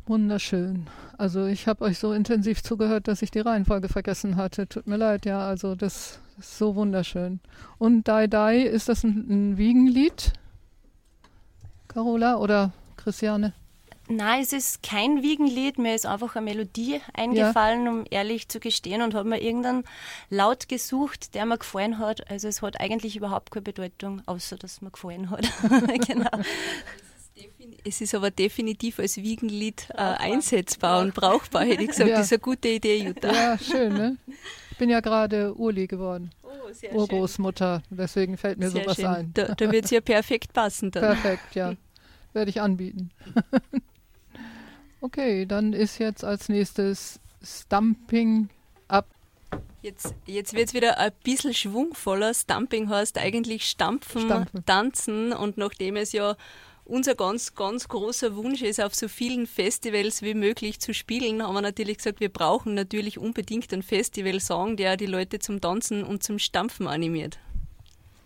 Wunderschön. Also ich habe euch so intensiv zugehört, dass ich die Reihenfolge vergessen hatte. Tut mir leid, ja, also das ist so wunderschön. Und Dai Dai, ist das ein Wiegenlied, Carola oder Christiane? Nein, es ist kein Wiegenlied, mir ist einfach eine Melodie eingefallen, um ehrlich zu gestehen, und habe mir irgendeinen Laut gesucht, der mir gefallen hat. Also es hat eigentlich überhaupt keine Bedeutung, außer dass mir gefallen hat. Genau. Es ist aber definitiv als Wiegenlied einsetzbar und brauchbar, hätte ich gesagt. Ja. Das ist eine gute Idee, Jutta. Ja, schön, ne? Ich bin ja gerade Urli geworden, Oh, sehr Urgroßmutter, deswegen fällt mir Sehr sowas schön. ein. Da wird es ja perfekt passen dann. Perfekt, ja. Werde ich anbieten. Okay, dann ist jetzt als nächstes Stumping Up. Jetzt wird es wieder ein bisschen schwungvoller. Stumping heißt eigentlich stampfen, tanzen, und nachdem es ja unser ganz, ganz großer Wunsch ist, auf so vielen Festivals wie möglich zu spielen, haben wir natürlich gesagt, wir brauchen natürlich unbedingt einen Festivalsong, der die Leute zum Tanzen und zum Stampfen animiert.